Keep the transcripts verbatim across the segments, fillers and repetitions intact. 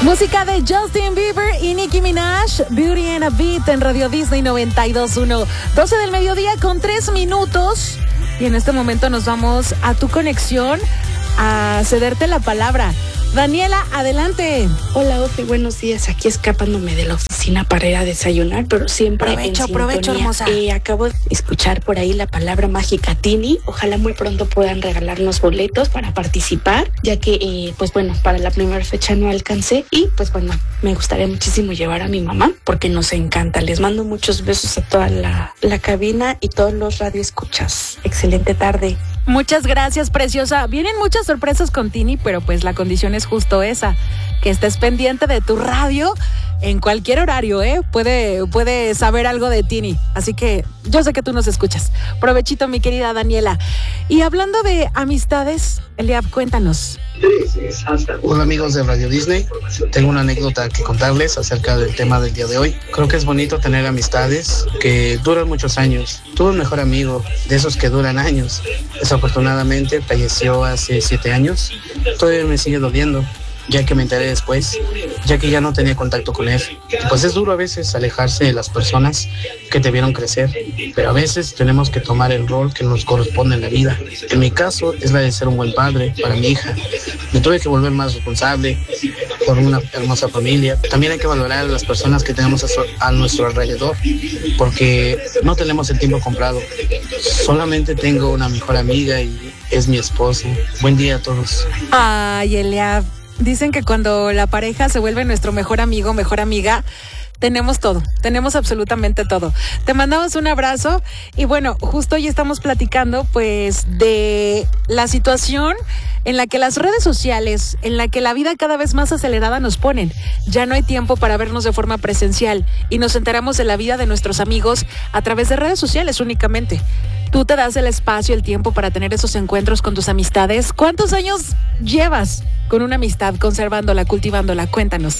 Música de Justin Bieber y Nicki Minaj, Beauty and a Beat en Radio Disney noventa y dos punto uno. doce del mediodía con tres minutos. Y en este momento nos vamos a tu conexión a cederte la palabra. Daniela, adelante. Hola, Ofe, buenos días. Aquí escapándome de la oficina para ir a desayunar, pero siempre Provecho, en provecho, sintonía. hermosa. Eh, acabo de escuchar por ahí la palabra mágica Tini. Ojalá muy pronto puedan regalarnos boletos para participar, ya que, eh, pues bueno, para la primera fecha no alcancé. Y pues bueno, me gustaría muchísimo llevar a mi mamá, porque nos encanta. Les mando muchos besos a toda la, la cabina y todos los radioescuchas. Excelente tarde. Muchas gracias, preciosa. Vienen muchas sorpresas con Tini, pero pues la condición es justo esa, que estés pendiente de tu radio en cualquier horario, ¿eh? Puede, puede saber algo de Tini, así que yo sé que tú nos escuchas. Provechito, mi querida Daniela. Y hablando de amistades, Eliab, cuéntanos. Hola amigos de Radio Disney, tengo una anécdota que contarles acerca del tema del día de hoy. Creo que es bonito tener amistades que duran muchos años. Tuve un mejor amigo, de esos que duran años. Desafortunadamente falleció hace siete años. Todavía me sigue doliendo, ya que me enteré después, ya que ya no tenía contacto con él. Pues es duro a veces alejarse de las personas que te vieron crecer, pero a veces tenemos que tomar el rol que nos corresponde en la vida. En mi caso es la de ser un buen padre para mi hija. Me tuve que volver más responsable por una hermosa familia. También hay que valorar a las personas que tenemos a, su, a nuestro alrededor, porque no tenemos el tiempo comprado. Solamente tengo una mejor amiga y es mi esposa. Buen día a todos. Ay, Eliab. Dicen que cuando la pareja se vuelve nuestro mejor amigo, mejor amiga, tenemos todo, tenemos absolutamente todo. Te mandamos un abrazo y bueno, justo hoy estamos platicando pues de la situación en la que las redes sociales, en la que la vida cada vez más acelerada nos ponen. Ya no hay tiempo para vernos de forma presencial y nos enteramos de la vida de nuestros amigos a través de redes sociales únicamente. Tú te das el espacio, el tiempo para tener esos encuentros con tus amistades. ¿Cuántos años llevas con una amistad, conservándola, cultivándola? Cuéntanos.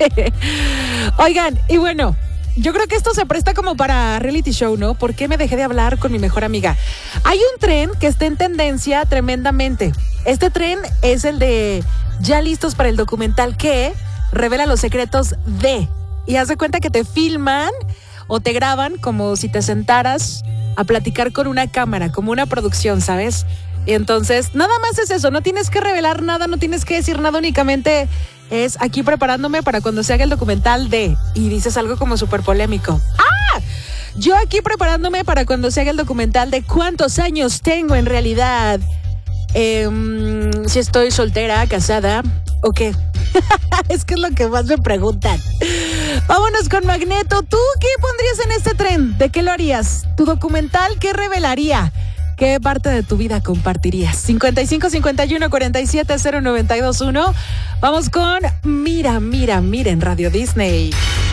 Oigan, y bueno, yo creo que esto se presta como para reality show, ¿no? ¿Por qué me dejé de hablar con mi mejor amiga? Hay un tren que está en tendencia tremendamente. Este tren es el de ya listos para el documental que revela los secretos de. Y haz de cuenta que te filman o te graban como si te sentaras a platicar con una cámara, como una producción, ¿sabes? Y entonces, nada más es eso, no tienes que revelar nada, no tienes que decir nada, únicamente es aquí preparándome para cuando se haga el documental de, y dices algo como súper polémico. ¡Ah! Yo aquí preparándome para cuando se haga el documental de cuántos años tengo en realidad, eh, si estoy soltera, casada, o qué. Es que es lo que más me preguntan. Vámonos con Magneto. ¿Tú qué pondrías en este tren? ¿De qué lo harías? ¿Tu documental qué revelaría? ¿Qué parte de tu vida compartirías? cincuenta y cinco cincuenta y uno cuarenta y siete cero noventa y dos uno. Vamos con Mira, Mira, Mira en Radio Disney.